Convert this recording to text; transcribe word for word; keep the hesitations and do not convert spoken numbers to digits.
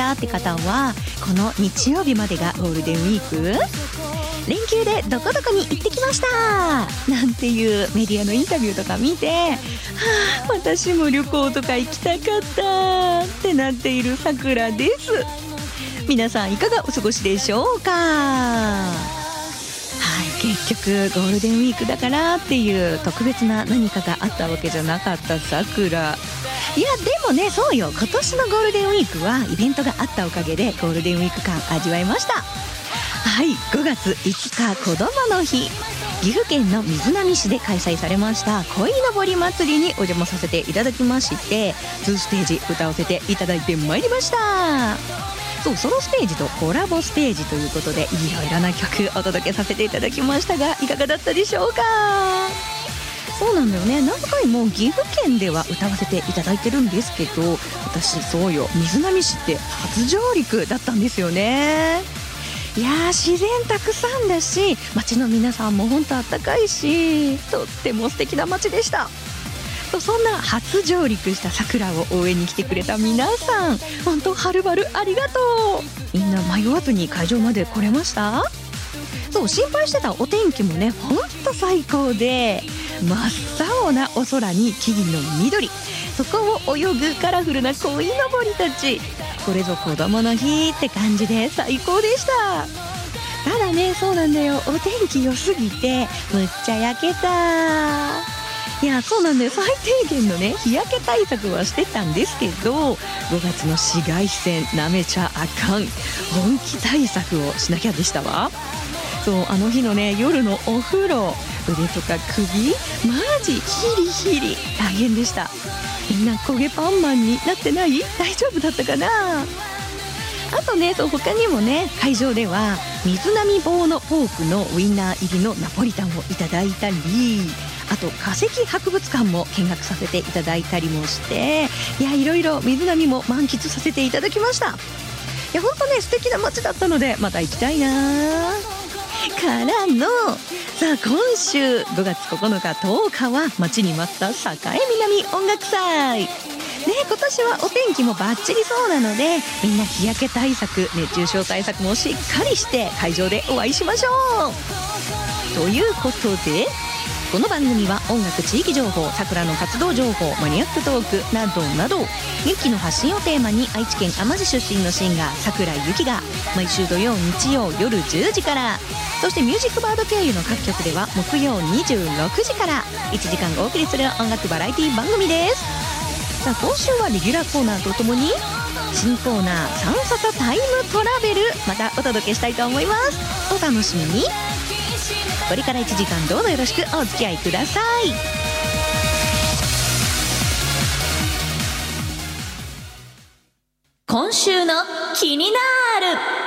したって方は、この日曜日までがゴールデンウィーク、連休でどこどこに行ってきましたなんていうメディアのインタビューとか見て、はあ、私も旅行とか行きたかったってなっているさくらです。皆さんいかがお過ごしでしょうか。はい、結局ゴールデンウィークだからっていう特別な何かがあったわけじゃなかったさくら。いやでもね、そうよ、今年のゴールデンウィークはイベントがあったおかげでゴールデンウィーク感味わいました。はい、ごがついつかこどもの日、岐阜県の瑞浪市で開催されました鯉のぼり祭りにお邪魔させていただきまして、にステージ歌わせていただいてまいりました。そう、ソロステージとコラボステージということで、いろいろな曲お届けさせていただきましたが、いかがだったでしょうか。そうなんだよね、何回も岐阜県では歌わせていただいてるんですけど、私そうよ、瑞浪市って初上陸だったんですよね。いやー、自然たくさんだし、街の皆さんも本当あったかいし、とっても素敵な街でした。そんな初上陸した桜を応援に来てくれた皆さん、本当はるばるありがとう。みんな迷わずに会場まで来れました。そう、心配してたお天気もね、本当最高で、真っ青なお空に木々の緑、そこを泳ぐカラフルな鯉のぼりたち、これぞ子供の日って感じで最高でした。ただね、そうなんだよ、お天気良すぎてむっちゃ焼けた。いや、そうなんだよ、最低限のね日焼け対策はしてたんですけど、ごがつの紫外線なめちゃあかん、本気対策をしなきゃでしたわ。そう、あの日のね夜のお風呂、腕とか首マジヒリヒリ大変でした。みんな焦げパンマンになってない？大丈夫だったかな。あとね、そう、他にもね、会場では水波棒のポークのウインナー入りのナポリタンをいただいたり、あと化石博物館も見学させていただいたりもして、いや、いろいろ水波も満喫させていただきました。いや、ほんとね、素敵な街だったのでまた行きたいな。からのさあ、今週ごがつここのかとおかは待ちに待った栄南音楽祭ね。今年はお天気もバッチリそうなので、みんな日焼け対策、熱中症対策もしっかりして会場でお会いしましょう。ということで、この番組は音楽、地域情報、桜の活動情報、マニアックトークなどなど、元気の発信をテーマに愛知県天治出身のシンガー桜井由紀が毎週土曜日曜夜じゅうじから、そしてミュージックバード経由の各局では木曜にじゅうろくじからいちじかんお送りする音楽バラエティ番組です。さあ、今週はレギュラーコーナーとともに新コーナーサンササタイムトラベル、またお届けしたいと思います。お楽しみに。これからいちじかんどうぞよろしくお付き合いください。今週の気になる